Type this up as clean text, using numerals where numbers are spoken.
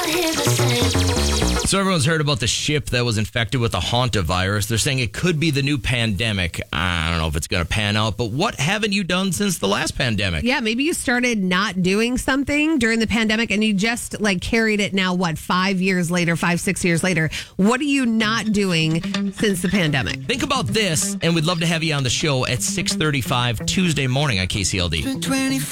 hear the same. So everyone's heard about the ship that was infected with the hantavirus. They're saying it could be the new pandemic. I don't know if it's going to pan out, but what haven't you done since the last pandemic? Yeah, maybe you started not doing something during the pandemic and you just like carried it now, 5 years later, 6 years later. What are you not doing since the pandemic? Think about this, and we'd love to have you on the show at 6:35 Tuesday morning on KCLD.